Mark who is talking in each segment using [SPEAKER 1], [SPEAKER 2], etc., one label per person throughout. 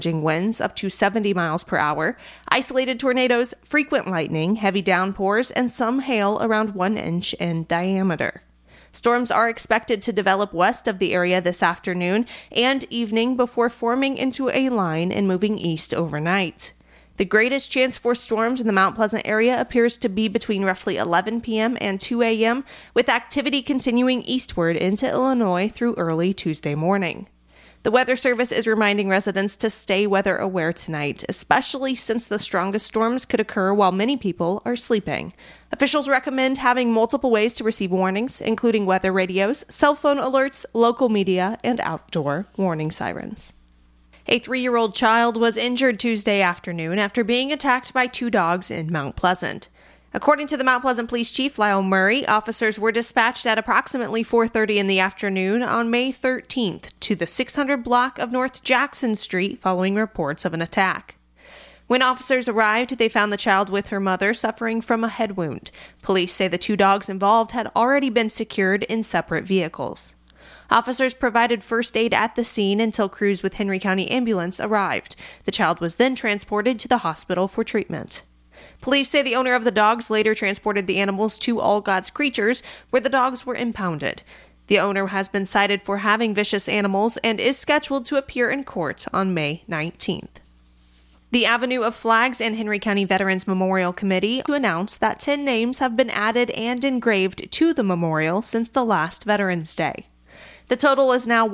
[SPEAKER 1] winds up to 70 miles per hour, isolated tornadoes, frequent lightning, heavy downpours, and some hail around 1 inch in diameter. Storms are expected to develop west of the area this afternoon and evening before forming into a line and moving east overnight. The greatest chance for storms in the Mount Pleasant area appears to be between roughly 11 p.m. and 2 a.m., with activity continuing eastward into Illinois through early Tuesday morning. The Weather Service is reminding residents to stay weather aware tonight, especially since the strongest storms could occur while many people are sleeping. Officials recommend having multiple ways to receive warnings, including weather radios, cell phone alerts, local media, and outdoor warning sirens. A 3-year-old child was injured Tuesday afternoon after being attacked by 2 dogs in Mount Pleasant. According to the Mount Pleasant Police Chief, Lyle Murray, officers were dispatched at approximately 4:30 in the afternoon on May 13th to the 600 block of North Jackson Street following reports of an attack. When officers arrived, they found the child with her mother suffering from a head wound. Police say the 2 dogs involved had already been secured in separate vehicles. Officers provided first aid at the scene until crews with Henry County Ambulance arrived. The child was then transported to the hospital for treatment. Police say the owner of the dogs later transported the animals to All God's Creatures, where the dogs were impounded. The owner has been cited for having vicious animals and is scheduled to appear in court on May 19th. The Avenue of Flags and Henry County Veterans Memorial Committee announced that 10 names have been added and engraved to the memorial since the last Veterans Day. The total is now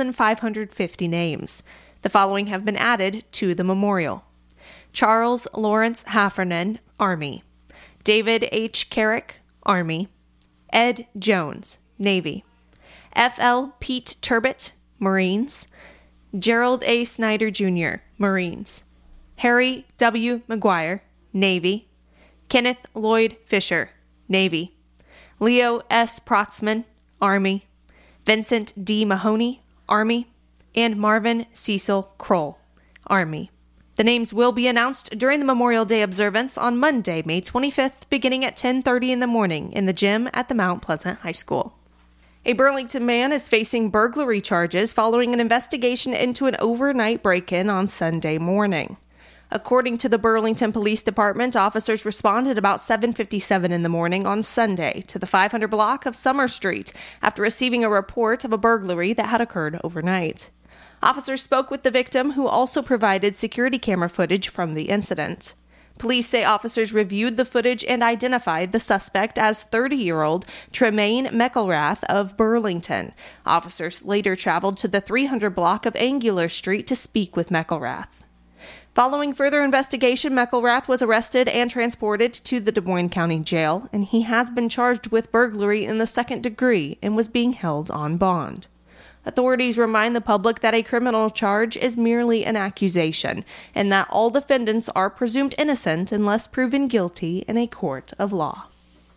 [SPEAKER 1] 1,550 names. The following have been added to the memorial: Charles Lawrence Haffernan, Army; David H. Carrick, Army; Ed Jones, Navy; F.L. Pete Turbot, Marines; Gerald A. Snyder, Jr., Marines; Harry W. McGuire, Navy; Kenneth Lloyd Fisher, Navy; Leo S. Protzman, Army; Vincent D. Mahoney, Army; and Marvin Cecil Kroll, Army. The names will be announced during the Memorial Day observance on Monday, May 25th, beginning at 10:30 in the morning in the gym at the Mount Pleasant High School. A Burlington man is facing burglary charges following an investigation into an overnight break-in on Sunday morning. According to the Burlington Police Department, officers responded about 7:57 in the morning on Sunday to the 500 block of Summer Street after receiving a report of a burglary that had occurred overnight. Officers spoke with the victim, who also provided security camera footage from the incident. Police say officers reviewed the footage and identified the suspect as 30-year-old Tremaine McElrath of Burlington. Officers later traveled to the 300 block of Angular Street to speak with McElrath. Following further investigation, McElrath was arrested and transported to the Des Moines County Jail, and he has been charged with burglary in the 2nd degree and was being held on bond. Authorities remind the public that a criminal charge is merely an accusation, and that all defendants are presumed innocent unless proven guilty in a court of law.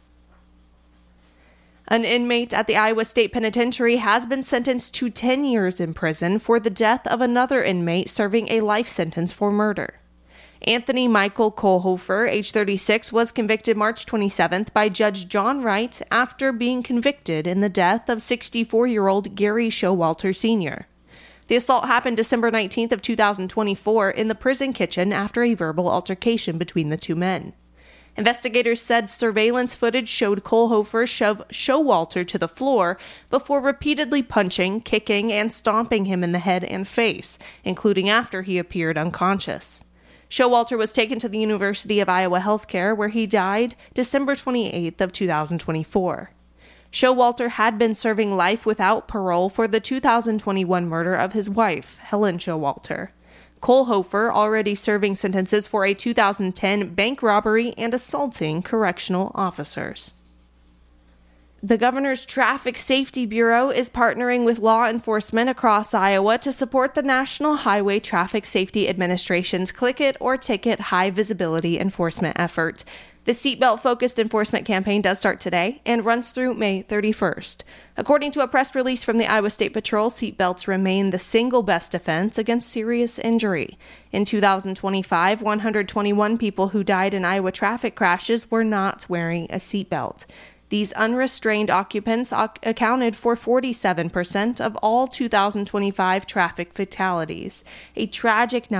[SPEAKER 1] An inmate at the Iowa State Penitentiary has been sentenced to 10 years in prison for the death of another inmate serving a life sentence for murder. Anthony Michael Kohlhofer, age 36, was convicted March 27th by Judge John Wright after being convicted in the death of 64-year-old Gary Showalter Sr. The assault happened December 19th of 2024 in the prison kitchen after a verbal altercation between the two men. Investigators said surveillance footage showed Kohlhofer shove Showalter to the floor before repeatedly punching, kicking, and stomping him in the head and face, including after he appeared unconscious. Showalter was taken to the University of Iowa Healthcare, where he died December 28th of 2024. Showalter had been serving life without parole for the 2021 murder of his wife, Helen Showalter. Kohlhofer already serving sentences for a 2010 bank robbery and assaulting correctional officers. The Governor's Traffic Safety Bureau is partnering with law enforcement across Iowa to support the National Highway Traffic Safety Administration's Click It or Ticket high visibility enforcement effort. The seatbelt-focused enforcement campaign does start today and runs through May 31st. According to a press release from the Iowa State Patrol, seatbelts remain the single best defense against serious injury. In 2025, 121 people who died in Iowa traffic crashes were not wearing a seatbelt. These unrestrained occupants accounted for 47% of all 2025 traffic fatalities, a tragic